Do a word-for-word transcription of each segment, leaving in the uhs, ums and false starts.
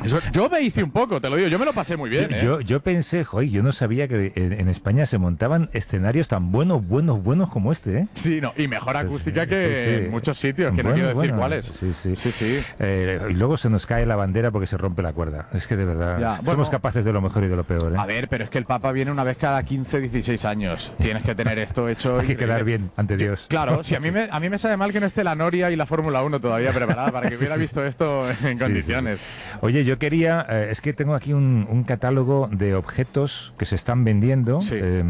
Eso, yo me hice un poco, te lo digo, yo me lo pasé muy bien. Yo, ¿eh? yo, yo pensé, joder, yo no sabía que en, en España se montaban escenarios tan buenos, buenos, buenos como este, ¿eh? Sí, no, y mejor acústica Sí, que sí, sí. en muchos sitios, que Bueno, no quiero decir bueno, cuáles. Sí, sí. Sí, sí. Eh, y luego se nos cae la bandera porque se rompe la cuerda. Es que de verdad, Ya, somos bueno, capaces de lo mejor y de lo peor, ¿eh? A ver, pero es que el Papa viene una vez cada quince, dieciséis años. Tienes que tener esto hecho. Hay que increíble. quedar bien ante Dios. Claro, si a mí me, a mí me sabe mal que no esté la Noria y la Fórmula uno todavía preparada para que hubiera visto esto en condiciones. Sí, sí, sí. Oye, yo quería, eh, es que tengo aquí un, un catálogo de objetos que se están vendiendo. Sí. Eh,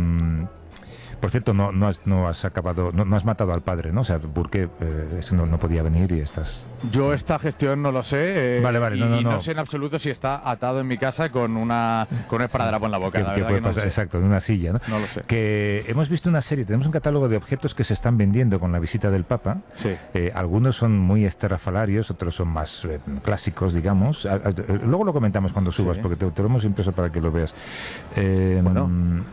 por cierto, no, no, has, no has acabado, no, no has matado al padre, ¿no? O sea, porque eh, ese no, no podía venir y estás... Yo esta gestión no lo sé. Eh, Vale, vale, y, no, no, y no, no. sé en absoluto si está atado en mi casa con una con un esparadrapo en la boca. Que, La que verdad puede que no lo pasar, sé. exacto, en una silla, ¿no? No lo sé. Que hemos visto una serie, tenemos un catálogo de objetos que se están vendiendo con la visita del Papa. Sí. Eh, algunos son muy estrafalarios, otros son más eh, clásicos, digamos. A, a, luego lo comentamos cuando subas, Sí. porque te, te lo hemos impreso para que lo veas. Eh, Bueno.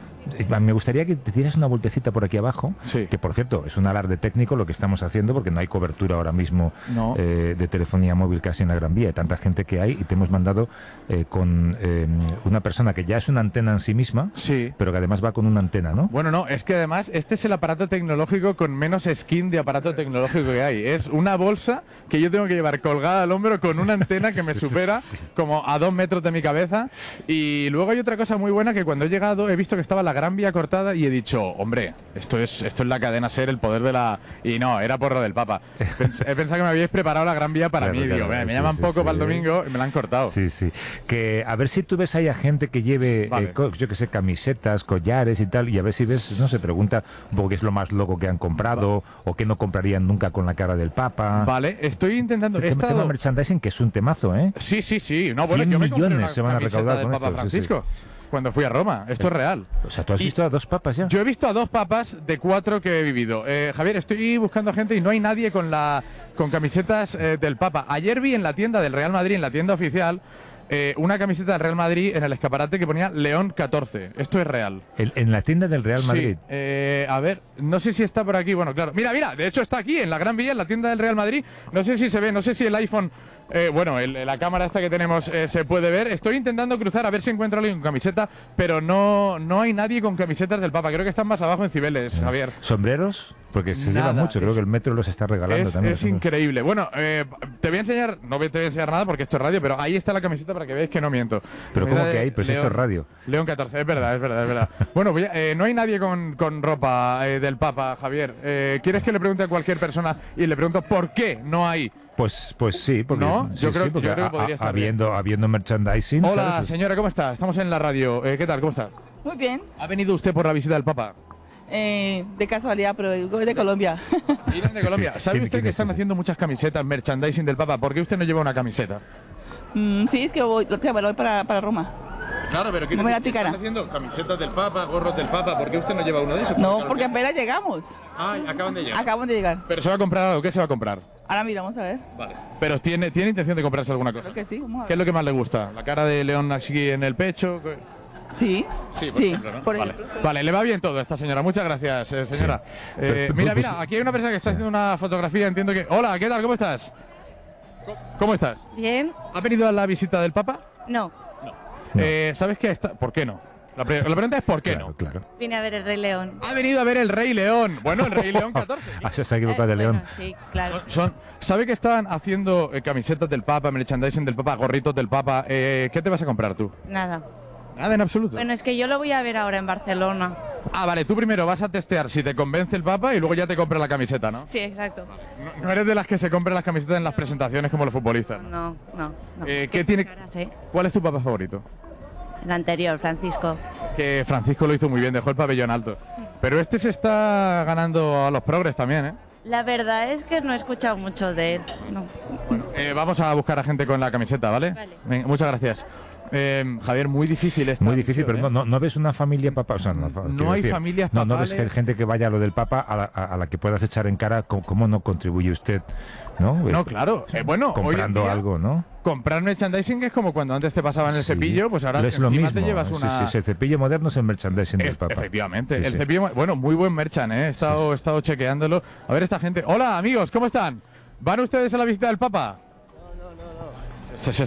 Me gustaría que te tires una vueltecita por aquí abajo, Sí. que por cierto es un alarde técnico lo que estamos haciendo porque no hay cobertura ahora mismo No. eh, de telefonía móvil casi en la Gran Vía, hay tanta gente que hay y te hemos mandado eh, con eh, una persona que ya es una antena en sí misma, Sí. pero que además va con una antena, ¿no? Bueno, no, es que además este es el aparato tecnológico con menos skin de aparato tecnológico que hay. Es una bolsa que yo tengo que llevar colgada al hombro con una antena que me supera como a dos metros de mi cabeza. Y luego hay otra cosa muy buena que cuando he llegado he visto que estaba la Gran Vía cortada y he dicho, hombre, esto es esto es la cadena SER, el poder de la... Y no, era por lo del Papa. Pens he pensado que me habíais preparado la Gran Vía para Claro, mí. claro, Digo, me, me sí, llaman sí, poco sí. para el domingo y me la han cortado. Sí, sí. Que a ver si tú ves ahí a gente que lleve, Vale. eh, co- yo que sé, camisetas, collares y tal, y a ver si ves, no se pregunta un poco qué es lo más loco que han comprado o qué no comprarían nunca con la cara del Papa. Vale, estoy intentando... He El tema, tema estado... merchandising que es un temazo, ¿eh? Sí, sí, sí. No, bueno, cien yo me compré millones una se van a camiseta recaudar del con Papa esto, sí, sí. Francisco cuando fui a Roma. Esto es real. O sea, tú has Y- visto a dos papas ya. Yo he visto a dos papas de cuatro que he vivido. Eh, Javier, estoy buscando a gente y no hay nadie con la con camisetas eh, del Papa. Ayer vi en la tienda del Real Madrid, en la tienda oficial, eh, una camiseta del Real Madrid en el escaparate que ponía León catorce. Esto es real. El- en la tienda del Real Madrid. Sí, eh, a ver, no sé si está por aquí. Bueno, claro. Mira, mira, de hecho está aquí, en la Gran Vía, en la tienda del Real Madrid. No sé si se ve, no sé si el iPhone, eh, bueno, el- la cámara esta que tenemos eh, se puede ver. Estoy intentando cruzar a ver si encuentro a alguien con camiseta, pero no, no hay nadie con camisetas del Papa. Creo que están más abajo en Cibeles, Javier. ¿Sombreros? Porque se Nada, lleva mucho, creo es- que el metro los está regalando Es, también. es increíble. Bueno, eh, te voy a enseñar, no te voy a enseñar nada porque esto es radio, pero ahí está la camiseta para que veáis que no miento. Pero Camiseta ¿cómo que de hay? Pues esto León- es radio. León catorce, es verdad, es verdad, es verdad. Bueno, voy a- eh, no hay nadie con, con ropa eh, del Papa, Javier. Eh, ¿Quieres que le pregunte a cualquier persona y le pregunto por qué no hay? Pues, pues sí, porque, No, sí, yo sí, creo- porque yo creo que ha- podría ha- estar habiendo, habiendo merchandising. Hola, ¿sabes? señora, ¿cómo está? Estamos en la radio. Eh, ¿Qué tal? ¿Cómo está? Muy bien, ¿Ha venido usted por la visita del Papa? eh, de casualidad, pero yo de Colombia. Vienen de Colombia. ¿Sabe ¿Quién- usted quién que es están ese? haciendo muchas camisetas, merchandising del Papa? ¿Por qué usted no lleva una camiseta? Mm, sí, es que voy, que voy para, para Roma. Claro, pero No me la picará. están haciendo camisetas del Papa, gorros del Papa. ¿Por qué usted no lleva uno de esos? No, porque apenas llegamos. Ay, acaban de llegar. Acabamos de llegar. Pero se va a comprar algo. ¿Qué se va a comprar? Ahora miramos a ver. Vale. Pero tiene, tiene intención de comprarse alguna cosa. Creo que sí, vamos a ¿Qué es ver. lo que más le gusta? ¿La cara de León aquí en el pecho? ¿Qué- Sí, Sí, por ejemplo, ¿no? por vale. ejemplo. Vale, le va bien todo a esta señora. Muchas gracias, eh, señora. Sí. Eh, Pero- mira, pues- mira, aquí hay una persona que está haciendo una fotografía. Entiendo que... Hola, ¿qué tal? ¿Cómo estás? ¿Cómo- ¿Cómo estás? Bien, ¿Ha venido a la visita del Papa? no. No. Eh, ¿Sabes qué está? ¿Por qué no? La, pre- la pregunta es ¿por qué Claro, no? claro. Vine a ver el Rey León. Ha venido a ver el Rey León. Bueno, el Rey León catorce. Ah, se ha equivocado Eh, de León. bueno, sí, claro. Son, ¿Sabe que están haciendo eh, camisetas del Papa, merchandising del Papa, gorritos del Papa? Eh, ¿Qué te vas a comprar tú? Nada. Nada en absoluto. Bueno, es que yo lo voy a ver ahora en Barcelona. Ah, vale, tú primero vas a testear si te convence el Papa y luego ya te compras la camiseta, ¿no? Sí, exacto. No, no eres de las que se compran las camisetas en las presentaciones como los futbolistas, ¿no? No, no, no. Eh, ¿qué tiene- caras, eh? ¿Cuál es tu Papa favorito? El anterior, Francisco. Que Francisco lo hizo muy bien, dejó el pabellón alto. Pero este se está ganando a los progres también, ¿eh? La verdad es que no he escuchado mucho de él. No. Eh, vamos a buscar a gente con la camiseta, ¿vale? Vale. Venga, muchas gracias. Eh, Javier, muy difícil esta Muy difícil, misión, pero ¿eh? no, no, no ves una familia papa, o sea, no, No quiero hay familias no, no ves papales. que- gente que vaya a lo del Papa a la, a- a la que puedas echar en cara cómo, cómo no contribuye usted, ¿no? No, Eh, claro. Eh, bueno, hoy en comprando día, algo, ¿no? comprar merchandising es como cuando antes te pasaban el Sí. cepillo, pues ahora es lo encima mismo. te llevas sí, una... sí, sí, el cepillo moderno es el merchandising del E- Papa. Efectivamente, Sí, el sí. cepillo, bueno, muy buen merchan, ¿eh? He estado, he estado chequeándolo. A ver esta gente. Hola, amigos, ¿cómo están? ¿Van ustedes a la visita del Papa? No, no, no.